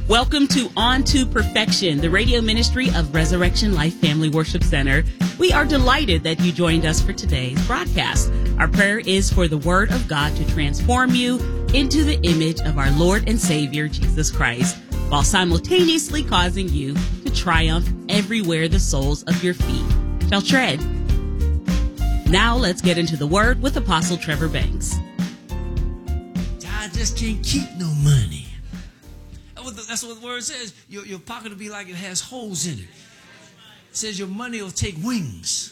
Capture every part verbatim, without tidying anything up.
Welcome to On to Perfection, the radio ministry of Resurrection Life Family Worship Center. We are delighted that you joined us for today's broadcast. Our prayer is for the Word of God to transform you into the image of our Lord and Savior, Jesus Christ, while simultaneously causing you to triumph everywhere the soles of your feet shall tread. Now let's get into the Word with Apostle Trevor Banks. I just can't keep no money. That's what the word says. Your, your pocket will be like it has holes in it. It says your money will take wings.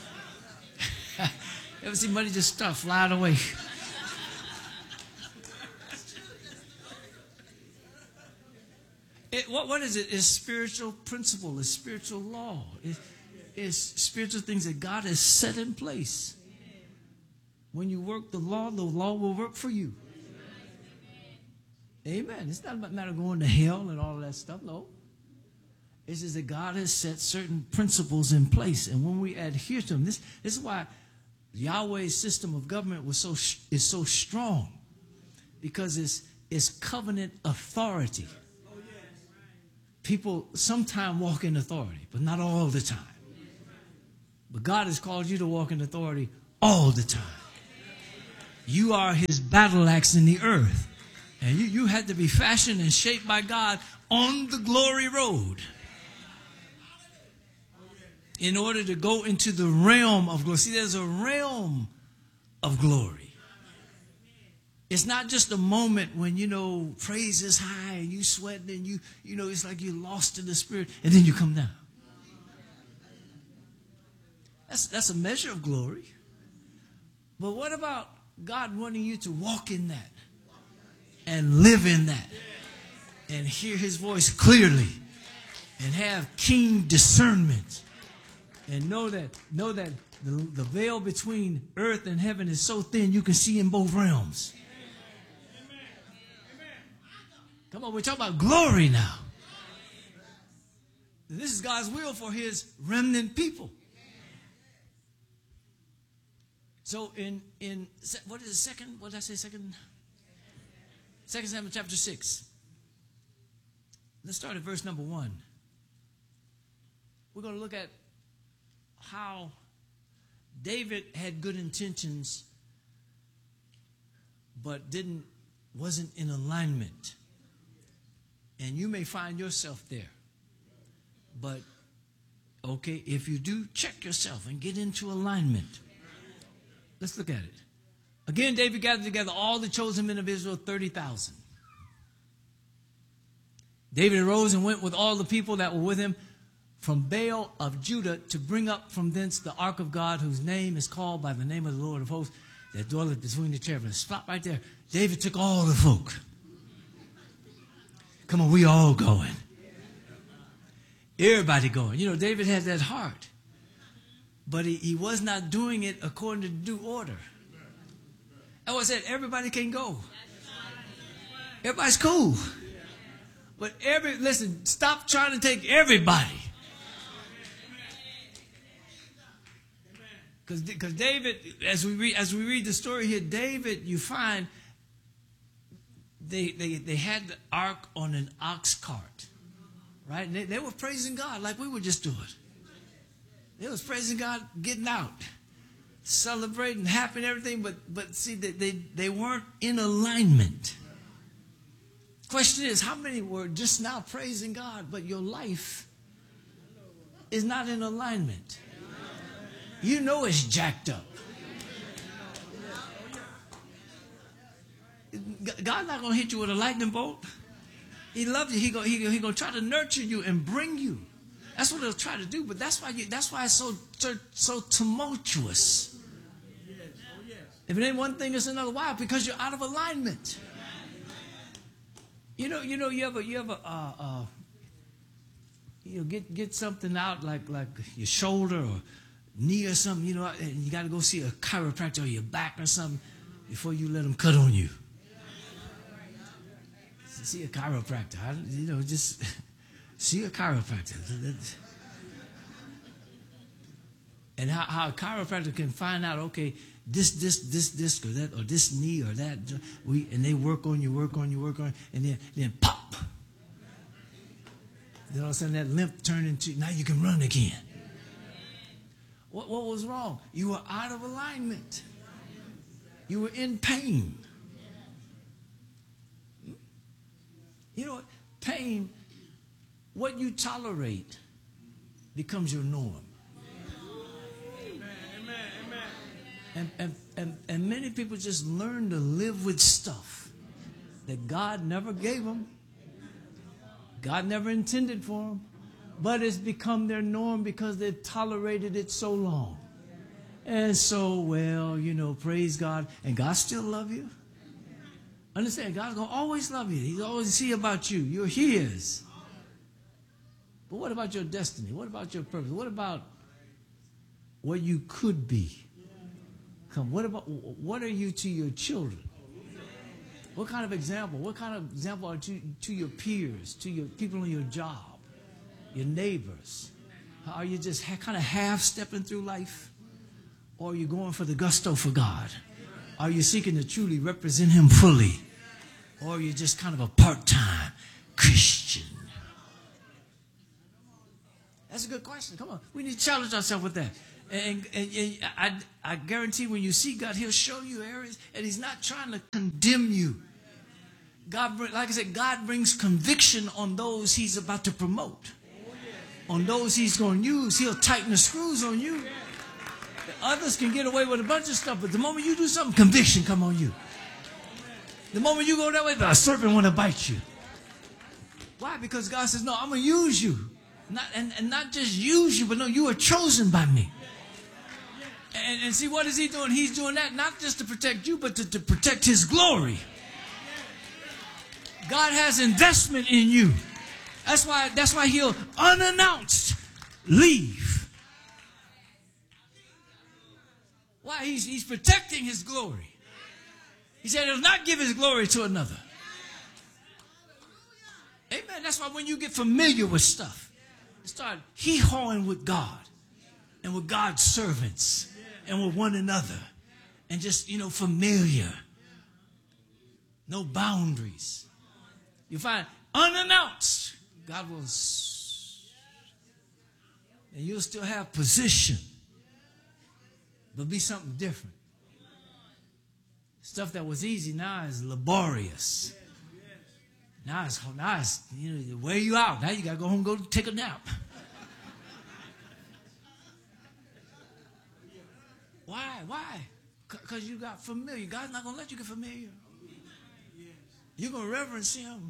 Ever see money just start flying away? It, what, what is it? It's spiritual principle. It's spiritual law. It, it's spiritual things that God has set in place. When you work the law, the law will work for you. Amen. It's not a matter of going to hell and all of that stuff. No. It's just that God has set certain principles in place. And when we adhere to them, this, this is why Yahweh's system of government was so is so strong. Because it's, it's covenant authority. People sometimes walk in authority, but not all the time. But God has called you to walk in authority all the time. You are his battle axe in the earth. And you, you had to be fashioned and shaped by God on the glory road in order to go into the realm of glory. See, there's a realm of glory. It's not just a moment when, you know, praise is high and you sweat and you, you know, it's like you're lost in the spirit and then you come down. That's, that's a measure of glory. But what about God wanting you to walk in that? And live in that. And hear his voice clearly. And have keen discernment. And know that know that the, the veil between earth and heaven is so thin you can see in both realms. Come on, we're talking about glory now. This is God's will for his remnant people. So in, in what is the second, what did I say, second? Second Samuel chapter six. Let's start at verse number one. We're going to look at how David had good intentions, but didn't wasn't in alignment. And you may find yourself there. But okay, if you do, check yourself and get into alignment. Let's look at it. Again, David gathered together all the chosen men of Israel, thirty thousand. David arose and went with all the people that were with him from Baal of Judah to bring up from thence the ark of God, whose name is called by the name of the Lord of hosts, that dwelleth between the cherubims. Stop right there. David took all the folk. Come on, we all going. Everybody going. You know, David had that heart. But he, he was not doing it according to due order. I said, everybody can go. Everybody's cool. But every, listen, stop trying to take everybody. Because because David, as we read as we read the story here, David, you find they they they had the ark on an ox cart, right? And they, they were praising God like we were just doing. They was praising God, getting out, celebrating, happy and everything, but but see, they, they, they weren't in alignment. Question is, how many were just now praising God, but your life is not in alignment? You know it's jacked up. God's not going to hit you with a lightning bolt. He loves you. He going he, he to try to nurture you and bring you. That's what he'll try to do, but that's why you, that's why it's so, so so tumultuous. If it ain't one thing, it's another. Why? Because you're out of alignment. You know, you know, you ever you ever uh, uh, you know get get something out like like your shoulder or knee or something. You know, and you got to go see a chiropractor or your back or something before you let them cut on you. See a chiropractor. I, you know, just. See a chiropractor. And how, how a chiropractor can find out, okay, this, this, this disc or that, or this knee or that. We, and they work on you, work on you, work on you, and then, then pop. Then all of a sudden that limp turned into, now you can run again. What, what was wrong? You were out of alignment. You were in pain. You know what? Pain, what you tolerate becomes your norm. And, and, and, and many people just learn to live with stuff that God never gave them. God never intended for them. But it's become their norm because they've tolerated it so long. And so, well, you know, praise God. And God still love you. Understand, God's going to always love you. He's always see about you. You're His. But what about your destiny? What about your purpose? What about what you could be? Come, what about, what are you to your children? What kind of example? What kind of example are you to your peers, to your people on your job, your neighbors? Are you just ha- kind of half stepping through life? Or are you going for the gusto for God? Are you seeking to truly represent Him fully? Or are you just kind of a part-time Christian? That's a good question. Come on. We need to challenge ourselves with that. And, and, and I, I guarantee when you see God, He'll show you areas, and He's not trying to condemn you. God, like I said, God brings conviction on those He's about to promote. On those He's going to use, He'll tighten the screws on you. Others can get away with a bunch of stuff, but the moment you do something, conviction come on you. The moment you go that way, the serpent want to bite you. Why? Because God says, no, I'm going to use you. Not, and, and not just use you, but no, you are chosen by me. And, and see, what is He doing? He's doing that not just to protect you, but to, to protect His glory. God has investment in you. That's why, that's why He'll unannounced leave. Why? He's, he's protecting His glory. He said He'll not give His glory to another. Amen. That's why when you get familiar with stuff, you start hee-hawing with God and with God's servants and with one another, and just, you know, familiar. No boundaries. You find unannounced, God will, and you'll still have position, but be something different. Stuff that was easy now is laborious. Now it's, now it's, you know, wear you out. Now you got to go home and go take a nap. Why? Why? Because you got familiar. God's not going to let you get familiar. You're going to reverence Him.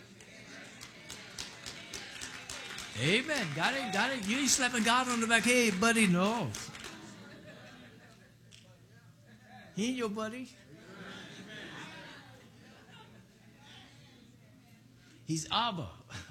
Amen. Got it? Got it? You ain't slapping God on the back. Hey, buddy, no. He ain't your buddy. He's Abba.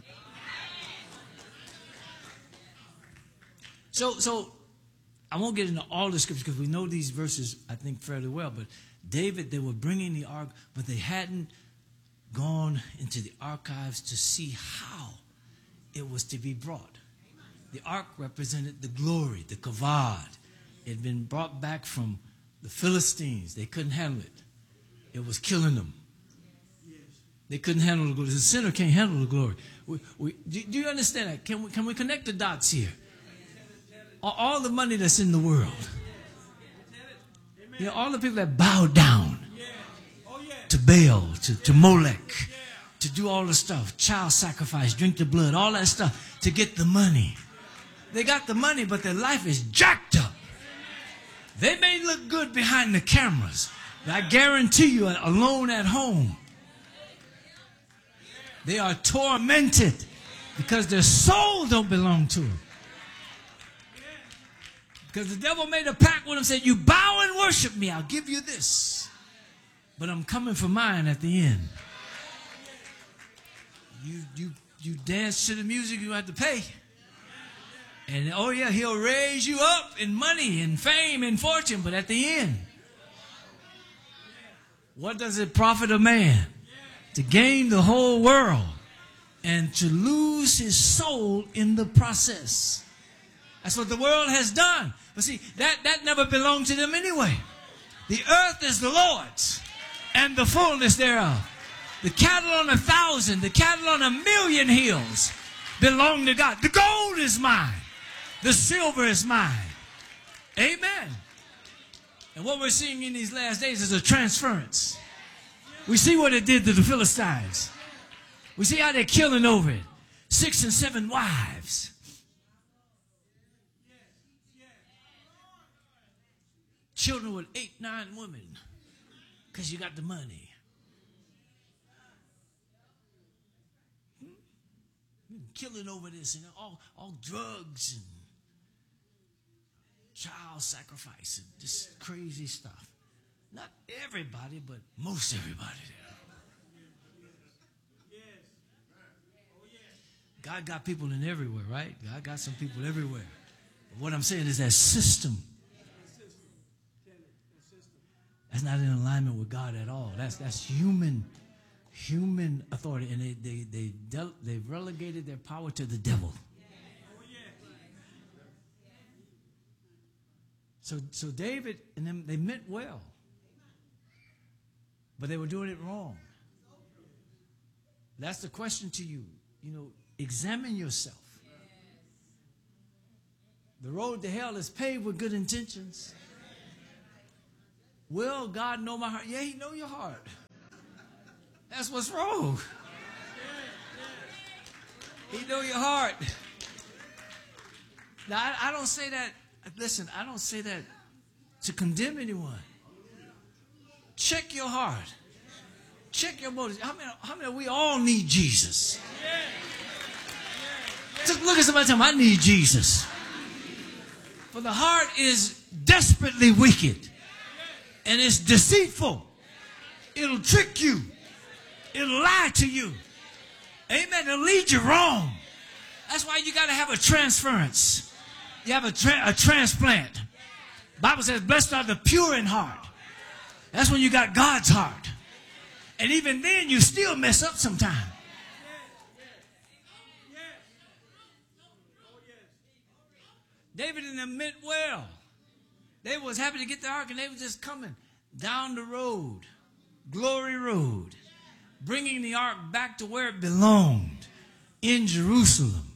So, so I won't get into all the scriptures because we know these verses, I think, fairly well. But David, they were bringing the ark, but they hadn't gone into the archives to see how it was to be brought. The ark represented the glory, the kavod. It had been brought back from the Philistines. They couldn't handle it. It was killing them. They couldn't handle the glory. The sinner can't handle the glory. We, we, do, do you understand that? Can we, can we connect the dots here? All, all the money that's in the world. You know, all the people that bow down to Baal, to, to Molech, to do all the stuff, child sacrifice, drink the blood, all that stuff to get the money. They got the money, but their life is jacked up. They may look good behind the cameras, but I guarantee you, alone at home, they are tormented because their soul don't belong to them. Because the devil made a pact with them, said, you bow and worship me, I'll give you this. But I'm coming for mine at the end. You, you, you dance to the music, you have to pay. And oh yeah, He'll raise you up in money and fame and fortune, but at the end, what does it profit a man to gain the whole world and to lose his soul in the process? That's what the world has done. But see, that, that never belonged to them anyway. The earth is the Lord's and the fullness thereof. The cattle on a thousand, the cattle on a million hills. belong to God. The gold is mine. The silver is mine. Amen. And what we're seeing in these last days is a transference. We see what it did to the Philistines. We see how they're killing over it. Six and seven wives. Children with eight, nine women. Because you got the money. Hmm? Killing over this and all, all drugs and child sacrifice and just crazy stuff. Not everybody, but most everybody there. God got people in everywhere, right? God got some people everywhere. But what I'm saying is that system, that's not in alignment with God at all. That's that's human, human authority, and they they they del- they've relegated their power to the devil. So so David and them, they meant well, but they were doing it wrong. That's the question to you. You know, examine yourself. The road to hell is paved with good intentions. Will God know my heart? Yeah, he know your heart. That's what's wrong. He know your heart. Now, I, I don't say that, listen, I don't say that to condemn anyone. Check your heart. Check your motives. How many, how many, we all need Jesus. Just look at somebody and tell them, I need Jesus. For the heart is desperately wicked. And it's deceitful. It'll trick you. It'll lie to you. Amen. It'll lead you wrong. That's why you got to have a transference. You have a, tra- a transplant. The Bible says, blessed are the pure in heart. That's when you got God's heart. And even then, you still mess up sometime. David and them meant well. They was happy to get the ark, and they were just coming down the road, Glory Road, bringing the ark back to where it belonged, in Jerusalem.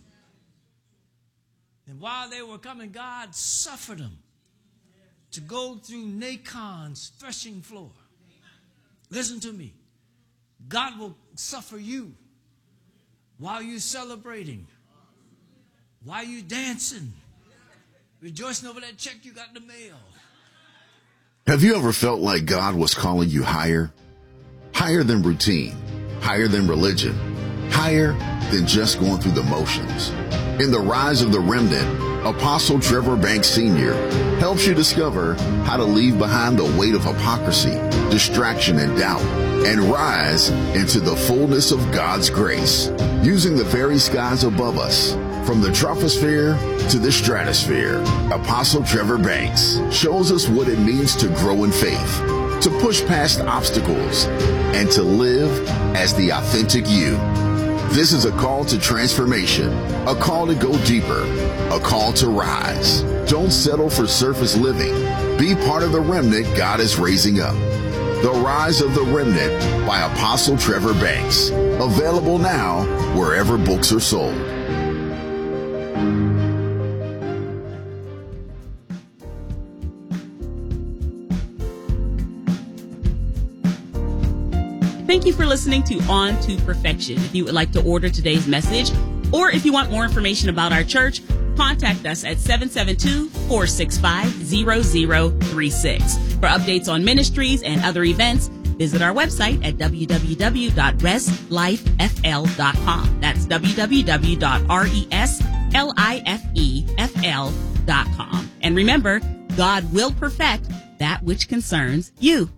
And while they were coming, God suffered them to go through Nachon's threshing floor. Listen to me. God will suffer you while you're celebrating, while you're dancing, rejoicing over that check you got in the mail. Have you ever felt like God was calling you higher? Higher than routine, higher than religion, higher than just going through the motions. In The Rise of the Remnant, Apostle Trevor Banks Senior helps you discover how to leave behind the weight of hypocrisy, distraction, and doubt, and rise into the fullness of God's grace, using the very skies above us. From the troposphere to the stratosphere, Apostle Trevor Banks shows us what it means to grow in faith, to push past obstacles, and to live as the authentic you. This is a call to transformation, a call to go deeper, a call to rise. Don't settle for surface living. Be part of the remnant God is raising up. The Rise of the Remnant by Apostle Trevor Banks. Available now wherever books are sold. Thank you for listening to On to Perfection. If you would like to order today's message, or if you want more information about our church, contact us at seven seven two, four six five, zero zero three six. For updates on ministries and other events, visit our website at w w w dot res life f l dot com. That's w w w dot res life f l dot com. And remember, God will perfect that which concerns you.